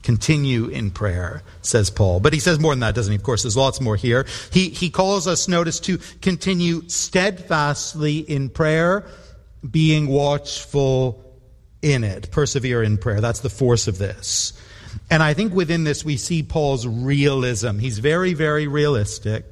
Continue in prayer, says Paul. But he says more than that, doesn't he? Of course, there's lots more here. He calls us, notice, to continue steadfastly in prayer, being watchful in it. Persevere in prayer. That's the force of this. And I think within this we see Paul's realism. He's very, very realistic.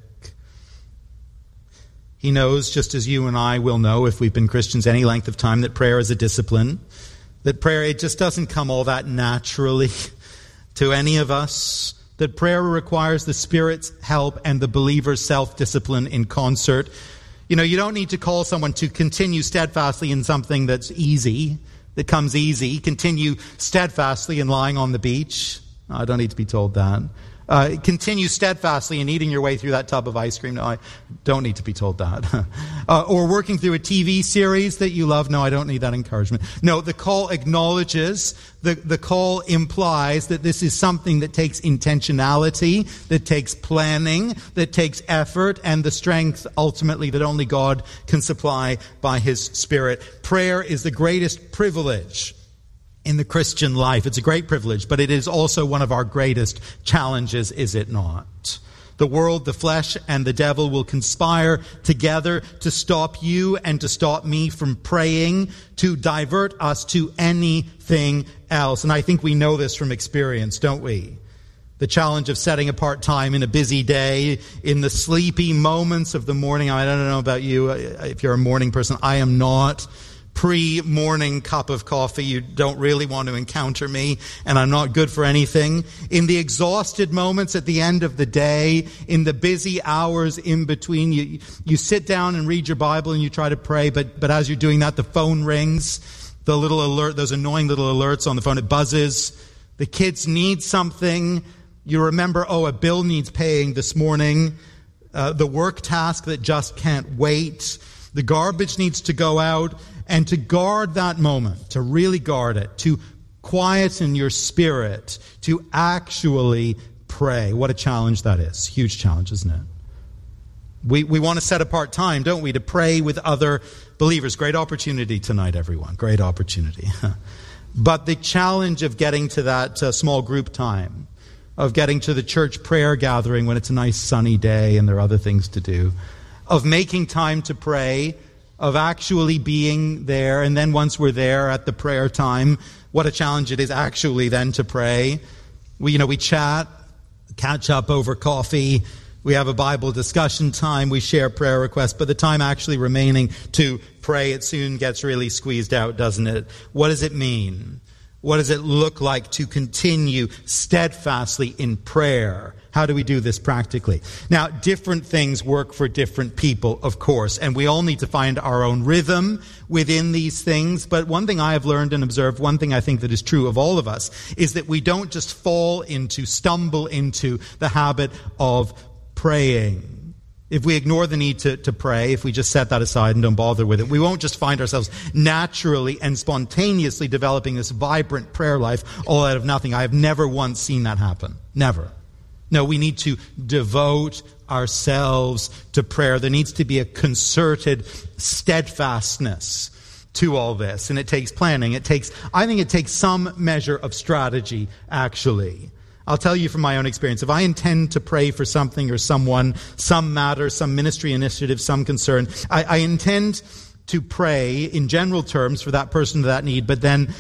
He knows, just as you and I will know if we've been Christians any length of time, that prayer is a discipline. That prayer, it just doesn't come all that naturally to any of us. That prayer requires the Spirit's help and the believer's self-discipline in concert. You know, you don't need to call someone to continue steadfastly in something that's easy, that comes easy. Continue steadfastly in lying on the beach. I don't need to be told that. Continue steadfastly in eating your way through that tub of ice cream. No, I don't need to be told that. Or working through a TV series that you love. No, I don't need that encouragement. No, the call acknowledges, the call implies that this is something that takes intentionality, that takes planning, that takes effort, and the strength, ultimately, that only God can supply by His Spirit. Prayer is the greatest privilege in the Christian life. It's a great privilege, but it is also one of our greatest challenges, is it not? The world, the flesh, and the devil will conspire together to stop you and to stop me from praying, to divert us to anything else. And I think we know this from experience, don't we? The challenge of setting apart time in a busy day, in the sleepy moments of the morning. I don't know about you, if you're a morning person. I am not. Pre-morning cup of coffee, you don't really want to encounter me, and I'm not good for anything. In the exhausted moments at the end of the day, in the busy hours in between, you sit down and read your Bible and you try to pray, but as you're doing that, the phone rings, the little alert, those annoying little alerts on the phone, it buzzes. The kids need something. You remember, a bill needs paying this morning. The work task that just can't wait. The garbage needs to go out. And to guard that moment, to really guard it, to quieten your spirit, to actually pray. What a challenge that is. Huge challenge, isn't it? We want to set apart time, don't we, to pray with other believers. Great opportunity tonight, everyone. Great opportunity. But the challenge of getting to that small group time, of getting to the church prayer gathering when it's a nice sunny day and there are other things to do, of making time to pray, of actually being there, and then once we're there at the prayer time, what a challenge it is actually then to pray. We chat, catch up over coffee, we have a Bible discussion time, we share prayer requests, but the time actually remaining to pray, it soon gets really squeezed out, doesn't it? What does it mean? What does it look like to continue steadfastly in prayer? How do we do this practically? Now, different things work for different people, of course, and we all need to find our own rhythm within these things. But one thing I have learned and observed, one thing I think that is true of all of us, is that we don't just stumble into the habit of praying. If we ignore the need to pray, if we just set that aside and don't bother with it, we won't just find ourselves naturally and spontaneously developing this vibrant prayer life all out of nothing. I have never once seen that happen. Never. No, we need to devote ourselves to prayer. There needs to be a concerted steadfastness to all this. And it takes planning. I think it takes some measure of strategy, actually. I'll tell you from my own experience, if I intend to pray for something or someone, some matter, some ministry initiative, some concern, I intend to pray in general terms for that person, that need, but then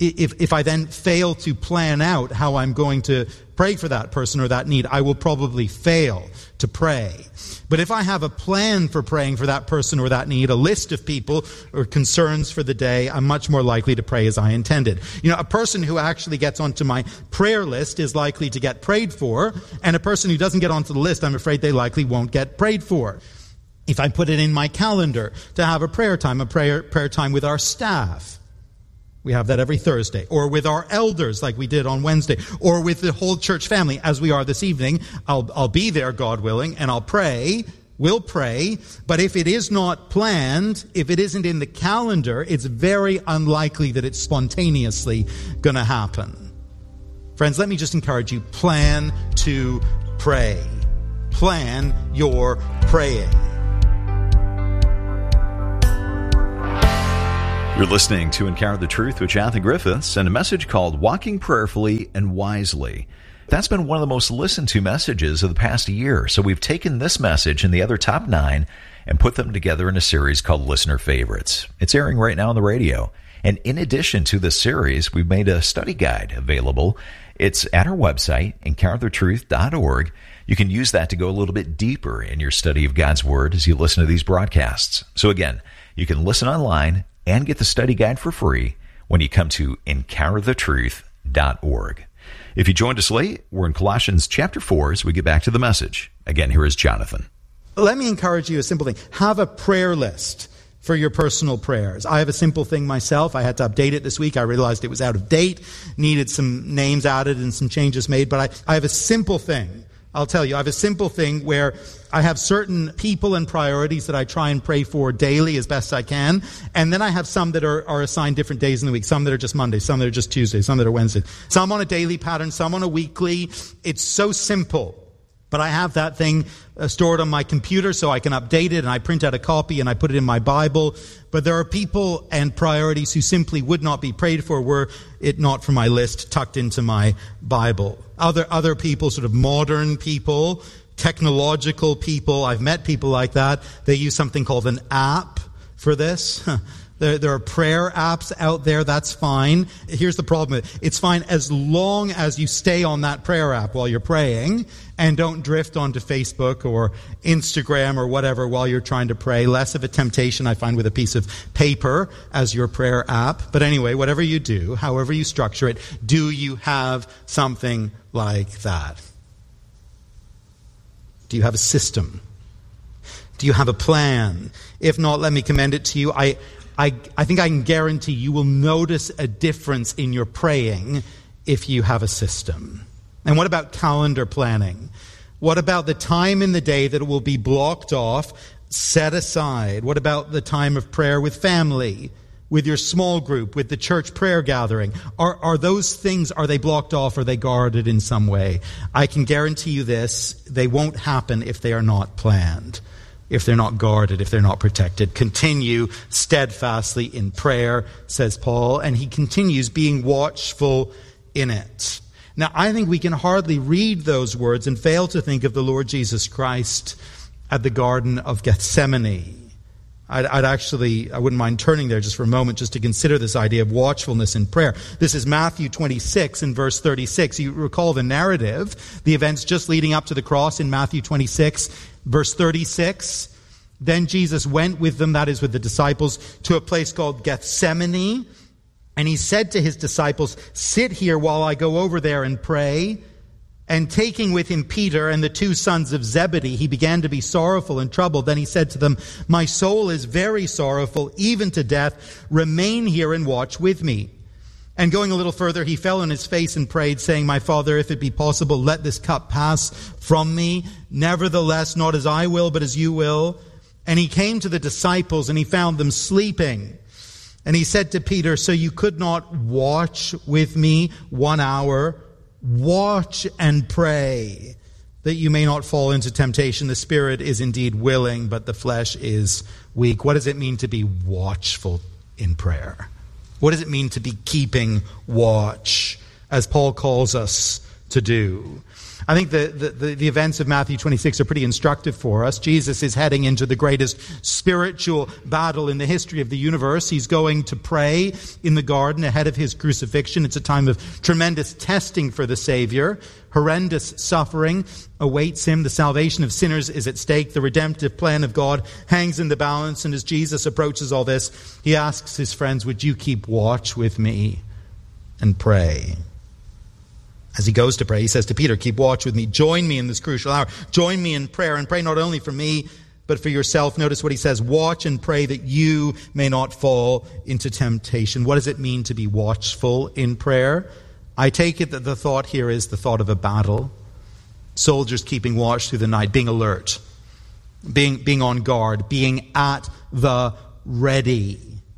if I then fail to plan out how I'm going to pray for that person or that need, I will probably fail to pray. But if I have a plan for praying for that person or that need, a list of people or concerns for the day, I'm much more likely to pray as I intended. A person who actually gets onto my prayer list is likely to get prayed for, and a person who doesn't get onto the list, I'm afraid they likely won't get prayed for. If I put it in my calendar to have a prayer time with our staff, we have that every Thursday, or with our elders like we did on Wednesday, or with the whole church family as we are this evening. I'll be there, God willing, and we'll pray, but if it is not planned, if it isn't in the calendar, it's very unlikely that it's spontaneously going to happen. Friends, let me just encourage you, plan to pray. Plan your praying. You're listening to Encounter the Truth with Jonathan Griffiths and a message called Walking Prayerfully and Wisely. That's been one of the most listened to messages of the past year. So we've taken this message and the other top 9 and put them together in a series called Listener Favorites. It's airing right now on the radio. And in addition to this series, we've made a study guide available. It's at our website, encounterthetruth.org. You can use that to go a little bit deeper in your study of God's Word as you listen to these broadcasts. So again, you can listen online and get the study guide for free when you come to encounterthetruth.org. If you joined us late, we're in Colossians chapter 4 as we get back to the message. Again, here is Jonathan. Let me encourage you a simple thing. Have a prayer list for your personal prayers. I have a simple thing myself. I had to update it this week. I realized it was out of date, needed some names added and some changes made, but I have a simple thing. I'll tell you, I have a simple thing where I have certain people and priorities that I try and pray for daily as best I can. And then I have some that are assigned different days in the week. Some that are just Monday, some that are just Tuesday, some that are Wednesday. Some on a daily pattern, some on a weekly. It's so simple. But I have that thing stored on my computer so I can update it, and I print out a copy and I put it in my Bible. But there are people and priorities who simply would not be prayed for were it not for my list tucked into my Bible. Other people, sort of modern people, technological people, I've met people like that. They use something called an app for this. There are prayer apps out there. That's fine. Here's the problem. It's fine as long as you stay on that prayer app while you're praying and don't drift onto Facebook or Instagram or whatever while you're trying to pray. Less of a temptation, I find, with a piece of paper as your prayer app. But anyway, whatever you do, however you structure it, do you have something like that? Do you have a system? Do you have a plan? If not, let me commend it to you. I think I can guarantee you will notice a difference in your praying if you have a system. And what about calendar planning? What about the time in the day that it will be blocked off, set aside? What about the time of prayer with family, with your small group, with the church prayer gathering? Are those things, are they blocked off? Are they guarded in some way? I can guarantee you this, they won't happen if they are not planned. If they're not guarded, if they're not protected. Continue steadfastly in prayer, says Paul, and he continues being watchful in it. Now, I think we can hardly read those words and fail to think of the Lord Jesus Christ at the Garden of Gethsemane. I wouldn't mind turning there just for a moment just to consider this idea of watchfulness in prayer. This is Matthew 26 and verse 36. You recall the narrative, the events just leading up to the cross in Matthew 26, verse 36. Then Jesus went with them, that is with the disciples, to a place called Gethsemane. And he said to his disciples, "Sit here while I go over there and pray." And taking with him Peter and the 2 sons of Zebedee, he began to be sorrowful and troubled. Then he said to them, "My soul is very sorrowful, even to death. Remain here and watch with me." And going a little further, he fell on his face and prayed, saying, "My Father, if it be possible, let this cup pass from me. Nevertheless, not as I will, but as you will." And he came to the disciples, and he found them sleeping. And he said to Peter, "So you could not watch with me 1 hour? Watch and pray, that you may not fall into temptation. The spirit is indeed willing, but the flesh is weak." What does it mean to be watchful in prayer? What does it mean to be keeping watch, as Paul calls us to do? I think the events of Matthew 26 are pretty instructive for us. Jesus is heading into the greatest spiritual battle in the history of the universe. He's going to pray in the garden ahead of his crucifixion. It's a time of tremendous testing for the Savior. Horrendous suffering awaits him. The salvation of sinners is at stake. The redemptive plan of God hangs in the balance. And as Jesus approaches all this, he asks his friends, "Would you keep watch with me and pray?" As he goes to pray, he says to Peter, "Keep watch with me. Join me in this crucial hour. Join me in prayer, and pray not only for me, but for yourself." Notice what he says, "Watch and pray that you may not fall into temptation." What does it mean to be watchful in prayer? I take it that the thought here is the thought of a battle. Soldiers keeping watch through the night, being alert, being on guard, being at the ready.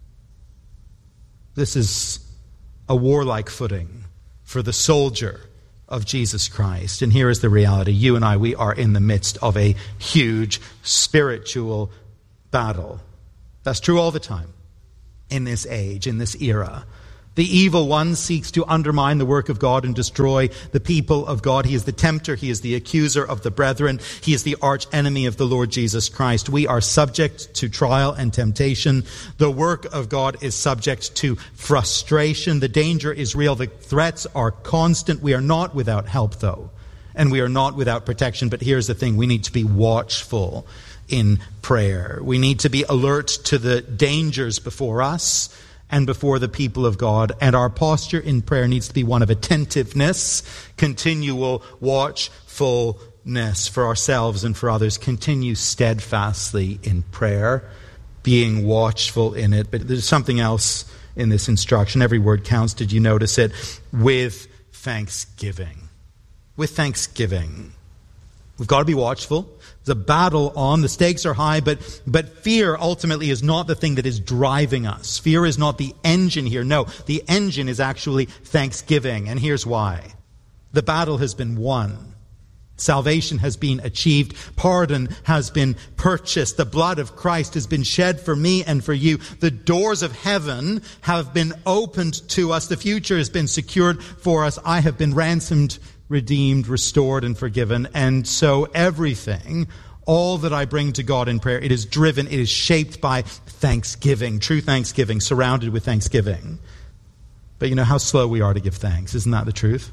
This is a warlike footing for the soldier of Jesus Christ. And here is the reality. You and I, we are in the midst of a huge spiritual battle. That's true all the time. in this age, in this era. The evil one seeks to undermine the work of God and destroy the people of God. He is the tempter. He is the accuser of the brethren. He is the arch enemy of the Lord Jesus Christ. We are subject to trial and temptation. The work of God is subject to frustration. The danger is real. The threats are constant. We are not without help, though, and we are not without protection. But here's the thing. We need to be watchful in prayer. We need to be alert to the dangers before us and before the people of God. And our posture in prayer needs to be one of attentiveness, continual watchfulness for ourselves and for others. Continue steadfastly in prayer, being watchful in it. But there's something else in this instruction. Every word counts. Did you notice it? With thanksgiving. With thanksgiving. We've got to be watchful. There's a battle on. The stakes are high, but fear ultimately is not the thing that is driving us. Fear is not the engine here. No, the engine is actually thanksgiving. And here's why. The battle has been won. Salvation has been achieved. Pardon has been purchased. The blood of Christ has been shed for me and for you. The doors of heaven have been opened to us. The future has been secured for us. I have been ransomed, redeemed, restored, and forgiven. And so everything, all that I bring to God in prayer, it is driven, it is shaped by thanksgiving, true thanksgiving, surrounded with thanksgiving. But you know how slow we are to give thanks. Isn't that the truth?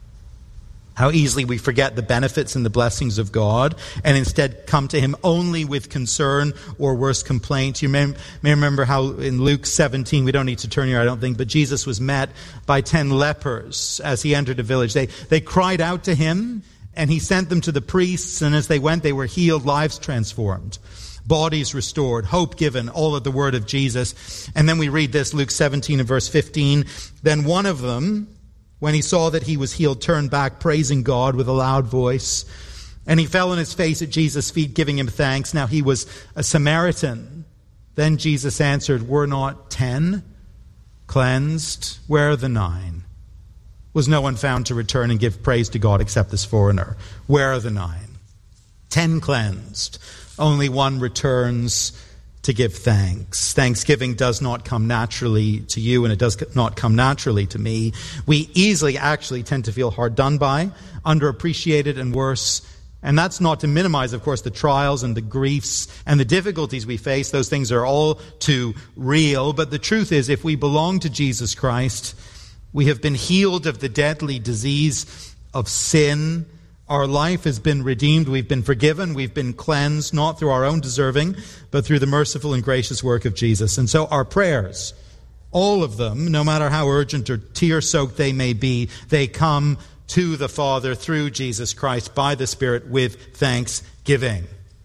How easily we forget the benefits and the blessings of God and instead come to Him only with concern or worse, complaint. You may remember how in Luke 17, we don't need to turn here, I don't think, but Jesus was met by 10 lepers as He entered a village. They cried out to Him, and He sent them to the priests, and as they went, they were healed, lives transformed, bodies restored, hope given, all at the word of Jesus. And then we read this, Luke 17 and verse 15. Then one of them, when he saw that he was healed, turned back, praising God with a loud voice. And he fell on his face at Jesus' feet, giving Him thanks. Now he was a Samaritan. Then Jesus answered, were not 10 cleansed? Where are the 9? Was no one found to return and give praise to God except this foreigner? Where are the 9? 10 cleansed. Only one returns to give thanks. Thanksgiving does not come naturally to you, and it does not come naturally to me. We easily actually tend to feel hard done by, underappreciated, and worse. And that's not to minimize, of course, the trials and the griefs and the difficulties we face. Those things are all too real. But the truth is, if we belong to Jesus Christ, we have been healed of the deadly disease of sin. Our life has been redeemed. We've been forgiven. We've been cleansed, not through our own deserving, but through the merciful and gracious work of Jesus. And so our prayers, all of them, no matter how urgent or tear-soaked they may be, they come to the Father through Jesus Christ by the Spirit with thanksgiving.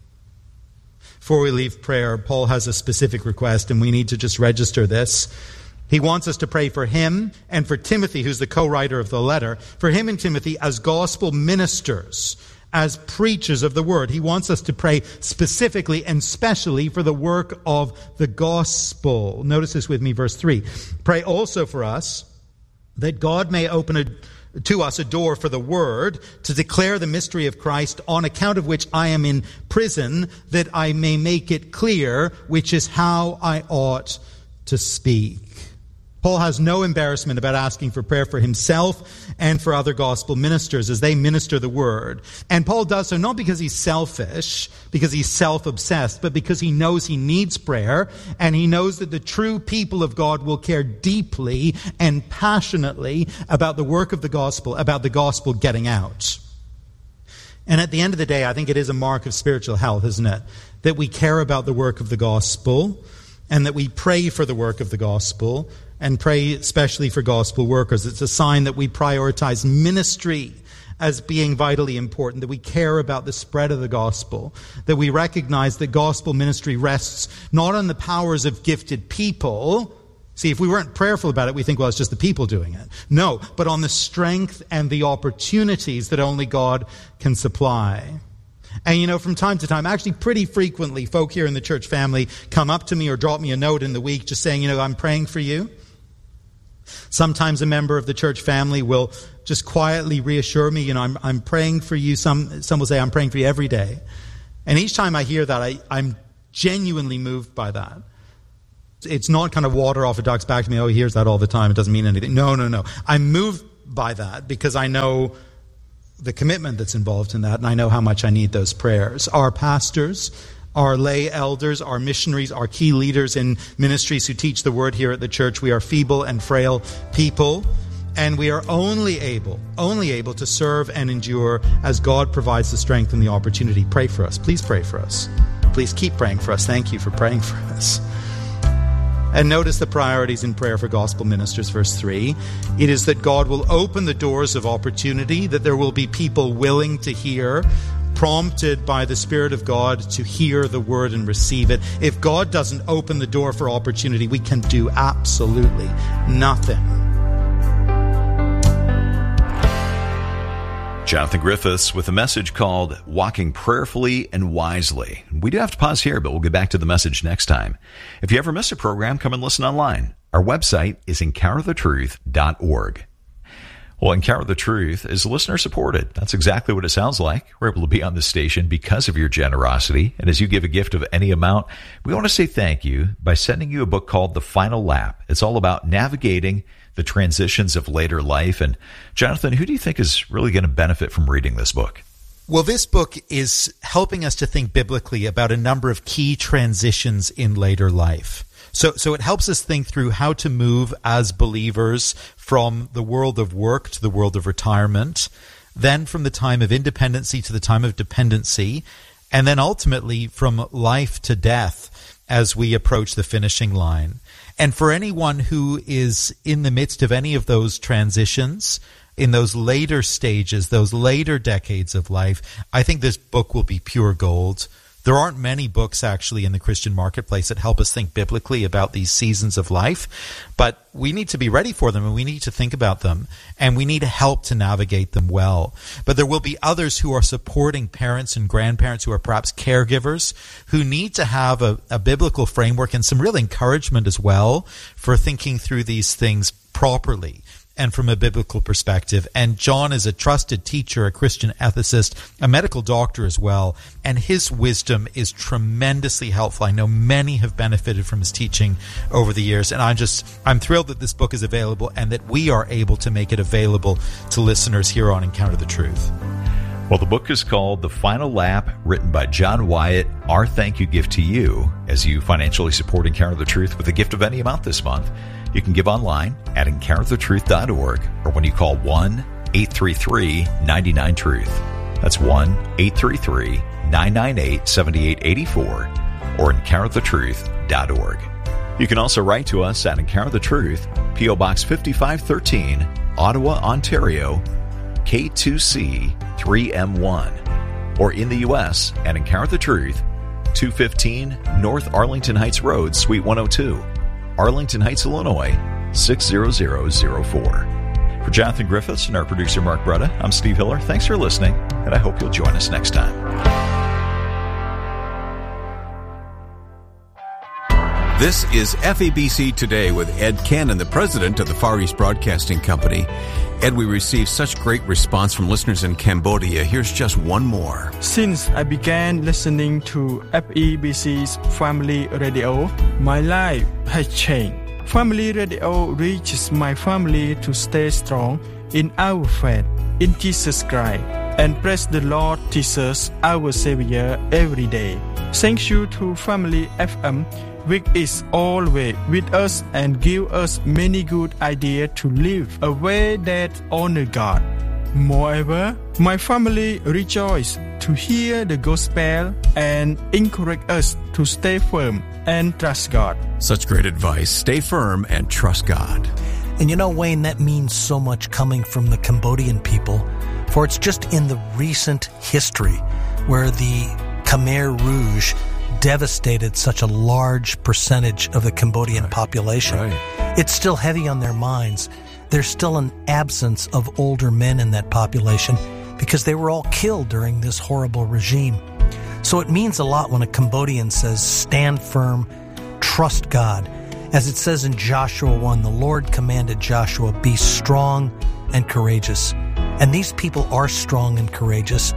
Before we leave prayer, Paul has a specific request, and we need to just register this. He wants us to pray for him and for Timothy, who's the co-writer of the letter, for him and Timothy as gospel ministers, as preachers of the word. He wants us to pray specifically and specially for the work of the gospel. Notice this with me, verse 3. Pray also for us that God may open to us a door for the word to declare the mystery of Christ, on account of which I am in prison, that I may make it clear, which is how I ought to speak. Paul has no embarrassment about asking for prayer for himself and for other gospel ministers as they minister the word. And Paul does so not because he's selfish, because he's self-obsessed, but because he knows he needs prayer, and he knows that the true people of God will care deeply and passionately about the work of the gospel, about the gospel getting out. And at the end of the day, I think it is a mark of spiritual health, isn't it? That we care about the work of the gospel, and that we pray for the work of the gospel, and pray especially for gospel workers. It's a sign that we prioritize ministry as being vitally important, that we care about the spread of the gospel, that we recognize that gospel ministry rests not on the powers of gifted people. See, if we weren't prayerful about it, we think, well, it's just the people doing it. No, but on the strength and the opportunities that only God can supply. And you know, from time to time, actually pretty frequently, folk here in the church family come up to me or drop me a note in the week just saying, you know, I'm praying for you. Sometimes a member of the church family will just quietly reassure me, you know, I'm praying for you. Some will say, I'm praying for you every day. And each time I hear that, I'm genuinely moved by that. It's not kind of water off a duck's back to me, oh, he hears that all the time, it doesn't mean anything. No. I'm moved by that because I know the commitment that's involved in that, and I know how much I need those prayers. Our pastors, our lay elders, our missionaries, our key leaders in ministries who teach the word here at the church, we are feeble and frail people. And we are only able to serve and endure as God provides the strength and the opportunity. Pray for us. Please pray for us. Please keep praying for us. Thank you for praying for us. And notice the priorities in prayer for gospel ministers, verse 3. It is that God will open the doors of opportunity, that there will be people willing to hear, prompted by the Spirit of God to hear the word and receive it. If God doesn't open the door for opportunity, we can do absolutely nothing. Jonathan Griffiths with a message called Walking Prayerfully and Wisely. We do have to pause here, but we'll get back to the message next time. If you ever miss a program, come and listen online. Our website is encounterthetruth.org. Well, Encounter the Truth is listener-supported. That's exactly what it sounds like. We're able to be on this station because of your generosity. And as you give a gift of any amount, we want to say thank you by sending you a book called The Final Lap. It's all about navigating the transitions of later life. And Jonathan, who do you think is really going to benefit from reading this book? Well, this book is helping us to think biblically about a number of key transitions in later life. So it helps us think through how to move as believers from the world of work to the world of retirement, then from the time of independency to the time of dependency, and then ultimately from life to death as we approach the finishing line. And for anyone who is in the midst of any of those transitions, in those later stages, those later decades of life, I think this book will be pure gold. There aren't many books actually in the Christian marketplace that help us think biblically about these seasons of life, but we need to be ready for them and we need to think about them and we need help to navigate them well. But there will be others who are supporting parents and grandparents who are perhaps caregivers who need to have a biblical framework and some real encouragement as well for thinking through these things properly and from a biblical perspective. And John is a trusted teacher, a Christian ethicist, a medical doctor as well, and his wisdom is tremendously helpful. I know many have benefited from his teaching over the years, and I'm thrilled that this book is available and that we are able to make it available to listeners here on Encounter the Truth. Well, the book is called The Final Lap, written by John Wyatt. Our thank you gift to you as you financially support Encounter the Truth with a gift of any amount this month. You can give online at encounterthetruth.org or when you call 1-833-99-TRUTH. That's 1-833-998-7884 or encounterthetruth.org. You can also write to us at Encounter the Truth, P.O. Box 5513, Ottawa, Ontario, K2C 3M1, or in the U.S. at Encounter the Truth, 215 North Arlington Heights Road, Suite 102, Arlington Heights, Illinois, 60004. For Jonathan Griffiths and our producer Mark Bretta, I'm Steve Hiller. Thanks for listening, and I hope you'll join us next time. This is FEBC Today with Ed Cannon, the president of the Far East Broadcasting Company. Ed, we received such great response from listeners in Cambodia. Here's just one more. Since I began listening to FEBC's Family Radio, my life has changed. Family Radio reaches my family to stay strong in our faith in Jesus Christ and praise the Lord Jesus, our Savior, every day. Thank you to Family FM, which is always with us and give us many good ideas to live a way that honor God. Moreover, my family rejoice to hear the gospel and encourage us to stay firm and trust God. Such great advice. Stay firm and trust God. And you know, Wayne, that means so much coming from the Cambodian people, for it's just in the recent history where the Khmer Rouge devastated such a large percentage of the Cambodian population. Right. It's still heavy on their minds. There's still an absence of older men in that population because they were all killed during this horrible regime. So it means a lot when a Cambodian says, stand firm, trust God. As it says in Joshua 1, the Lord commanded Joshua, be strong and courageous. And these people are strong and courageous,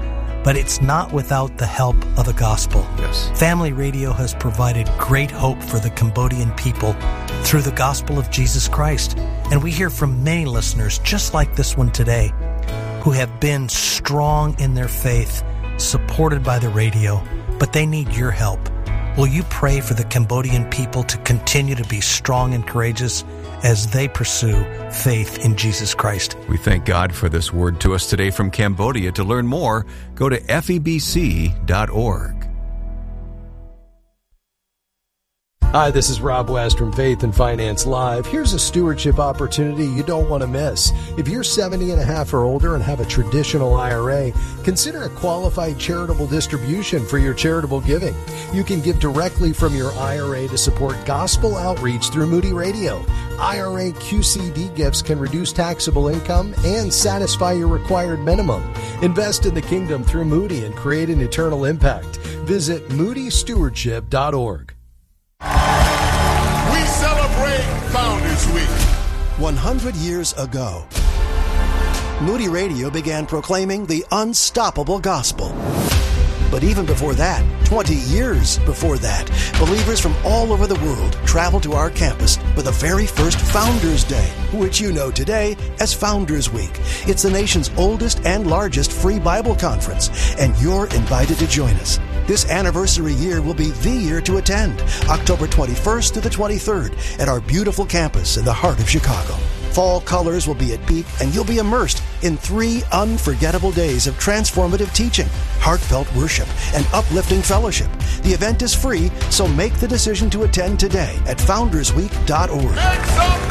but it's not without the help of the gospel. Yes. Family Radio has provided great hope for the Cambodian people through the gospel of Jesus Christ. And we hear from many listeners, just like this one today, who have been strong in their faith, supported by the radio, but they need your help. Will you pray for the Cambodian people to continue to be strong and courageous as they pursue faith in Jesus Christ? We thank God for this word to us today from Cambodia. To learn more, go to febc.org. Hi, this is Rob West from Faith and Finance Live. Here's a stewardship opportunity you don't want to miss. If you're 70 and a half or older and have a traditional IRA, consider a qualified charitable distribution for your charitable giving. You can give directly from your IRA to support gospel outreach through Moody Radio. IRA QCD gifts can reduce taxable income and satisfy your required minimum. Invest in the kingdom through Moody and create an eternal impact. Visit moodystewardship.org. We celebrate Founders Week. 100 years ago, Moody Radio began proclaiming the unstoppable gospel. But even before that, 20 years before that, believers from all over the world traveled to our campus for the very first Founders Day, which you know today as Founders Week. It's the nation's oldest and largest free Bible conference, and you're invited to join us. This anniversary year will be the year to attend, October 21st to the 23rd at our beautiful campus in the heart of Chicago. Fall colors will be at peak, and you'll be immersed in 3 unforgettable days of transformative teaching, heartfelt worship, and uplifting fellowship. The event is free, so make the decision to attend today at foundersweek.org. Make some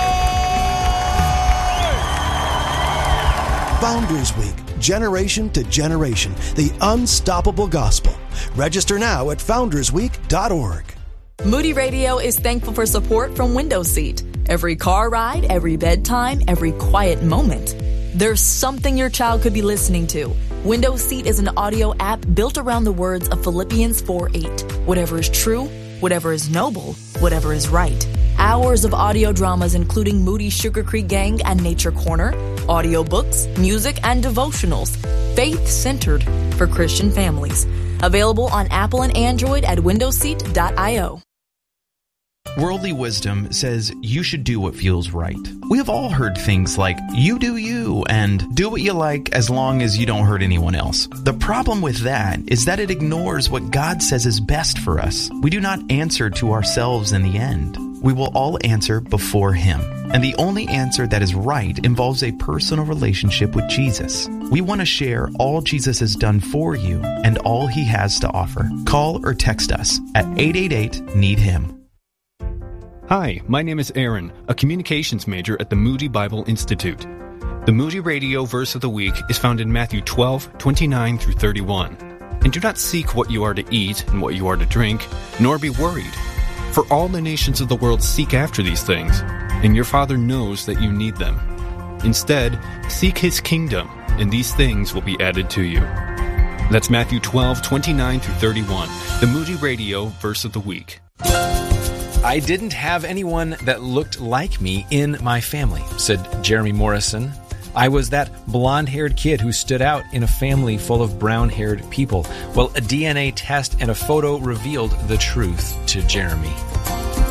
noise! Founders Week, generation to generation, the unstoppable gospel. Register now at foundersweek.org. Moody Radio is thankful for support from Window Seat. Every car ride, every bedtime, every quiet moment. There's something your child could be listening to. Window Seat is an audio app built around the words of Philippians 4:8. Whatever is true, whatever is noble, whatever is right. Hours of audio dramas including Moody's Sugar Creek Gang and Nature Corner, audiobooks, music, and devotionals. Faith-centered for Christian families. Available on Apple and Android at windowseat.io. Worldly wisdom says you should do what feels right. We have all heard things like, you do you, and do what you like as long as you don't hurt anyone else. The problem with that is that it ignores what God says is best for us. We do not answer to ourselves in the end. We will all answer before Him. And the only answer that is right involves a personal relationship with Jesus. We want to share all Jesus has done for you and all He has to offer. Call or text us at 888-NEED-HIM. Hi, my name is Aaron, a communications major at the Moody Bible Institute. The Moody Radio verse of the week is found in Matthew 12:29 through 31. And do not seek what you are to eat and what you are to drink, nor be worried. For all the nations of the world seek after these things, and your Father knows that you need them. Instead, seek His kingdom, and these things will be added to you. That's Matthew 12:29 through 31, the Moody Radio verse of the week. I didn't have anyone that looked like me in my family, said Jeremy Morrison. I was that blonde-haired kid who stood out in a family full of brown-haired people. Well, a DNA test and a photo revealed the truth to Jeremy.